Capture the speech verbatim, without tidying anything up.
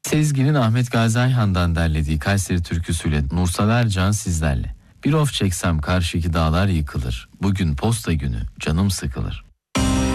Sezgin'in Ahmet Gazi Ayhan'dan derlediği Kayseri türküsüyle Nursel Ercan sizlerle. Bir of çeksem karşıki dağlar yıkılır. Bugün posta günü canım sıkılır.